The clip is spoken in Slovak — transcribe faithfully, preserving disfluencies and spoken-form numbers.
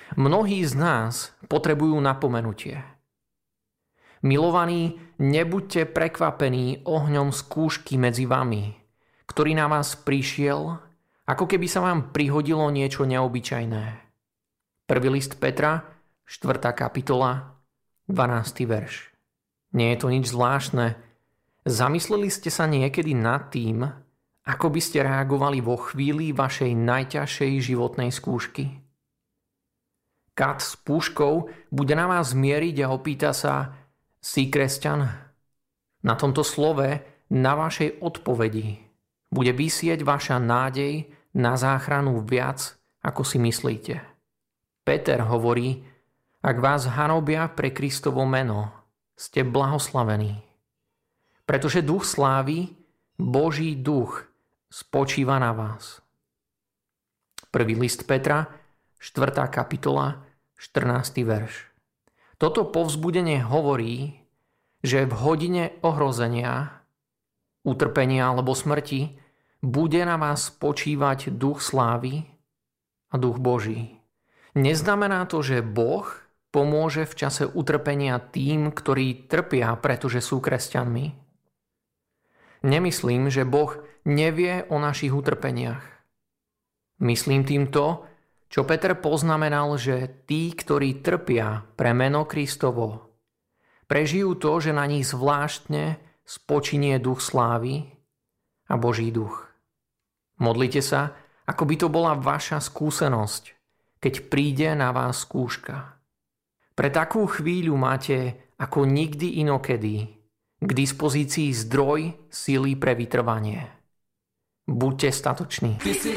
Mnohí z nás potrebujú napomenutie. Milovaní, nebuďte prekvapení ohňom skúšky medzi vami, ktorý na vás prišiel, ako keby sa vám prihodilo niečo neobyčajné. Prvý list Petra, štvrtá kapitola, dvanásty verš. Nie je to nič zvláštne. Zamysleli ste sa niekedy nad tým, ako by ste reagovali vo chvíli vašej najťažšej životnej skúšky? Kat s púškou bude na vás mieriť a opýta sa: si kresťan? Na tomto slove, na vašej odpovedi, bude visieť vaša nádej na záchranu viac, ako si myslíte. Peter hovorí: ak vás hanobia pre Kristovo meno, ste blahoslavení. Pretože duch slávy, Boží duch, spočíva na vás. Prvý list Petra, štvrtá kapitola, štrnásty verš. Toto povzbudenie hovorí, že v hodine ohrozenia, utrpenia alebo smrti bude na vás spočívať duch slávy a duch Boží. Neznamená to, že Boh pomôže v čase utrpenia tým, ktorí trpia, pretože sú kresťanmi. Nemyslím, že Boh nevie o našich utrpeniach. Myslím tým to, čo Peter poznamenal, že tí, ktorí trpia pre meno Kristovo, prežijú to, že na nich zvláštne spočinie duch slávy a Boží duch. Modlite sa, ako by to bola vaša skúsenosť, keď príde na vás skúška. Pre takú chvíľu máte ako nikdy inokedy k dispozícii zdroj sily pre vytrvanie. Buďte statoční. Ty si